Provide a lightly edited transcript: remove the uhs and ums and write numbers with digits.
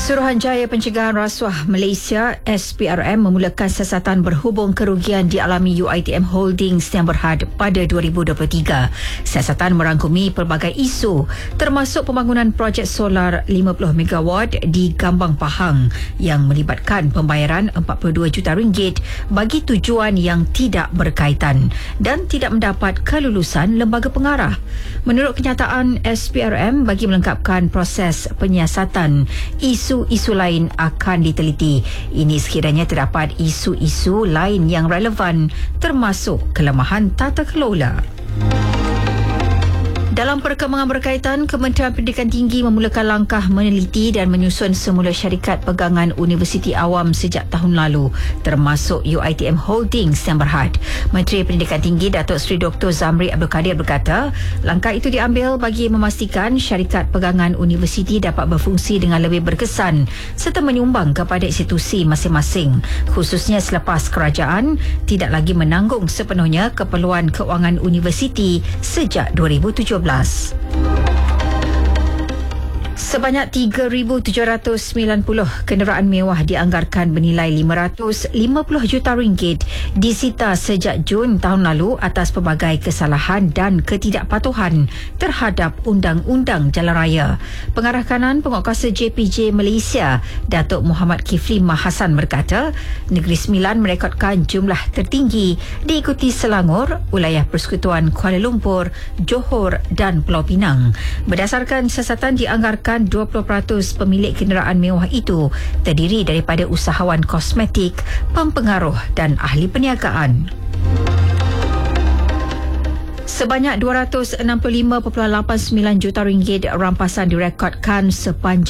Suruhanjaya Pencegahan Rasuah Malaysia SPRM memulakan siasatan berhubung kerugian dialami UiTM Holdings yang berhad pada 2023. Siasatan merangkumi pelbagai isu termasuk pembangunan projek solar 50 megawatt di Gambang Pahang yang melibatkan pembayaran RM42 juta bagi tujuan yang tidak berkaitan dan tidak mendapat kelulusan lembaga pengarah. Menurut kenyataan SPRM, bagi melengkapkan proses penyiasatan, isu lain akan diteliti. Ini sekiranya terdapat isu-isu lain yang relevan termasuk kelemahan tata kelola. Dalam perkembangan berkaitan, Kementerian Pendidikan Tinggi memulakan langkah meneliti dan menyusun semula syarikat pegangan universiti awam sejak tahun lalu, termasuk UiTM Holdings yang berhad. Menteri Pendidikan Tinggi Datuk Seri Dr. Zamri Abdul Kadir berkata, langkah itu diambil bagi memastikan syarikat pegangan universiti dapat berfungsi dengan lebih berkesan serta menyumbang kepada institusi masing-masing, khususnya selepas kerajaan tidak lagi menanggung sepenuhnya keperluan keuangan universiti sejak 2017. Sebanyak 3,790 kenderaan mewah dianggarkan bernilai RM550 juta disita sejak Jun tahun lalu atas pelbagai kesalahan dan ketidakpatuhan terhadap Undang-Undang Jalan Raya. Pengarah kanan Penguatkuasa JPJ Malaysia, Datuk Muhammad Kifli Mahasan berkata, Negeri Sembilan merekodkan jumlah tertinggi diikuti Selangor, Wilayah Persekutuan Kuala Lumpur, Johor dan Pulau Pinang. Berdasarkan siasatan, dianggarkan 20% pemilik kenderaan mewah itu terdiri daripada usahawan kosmetik, pempengaruh dan ahli perniagaan. Sebanyak RM265.89 juta rampasan direkodkan sepanjang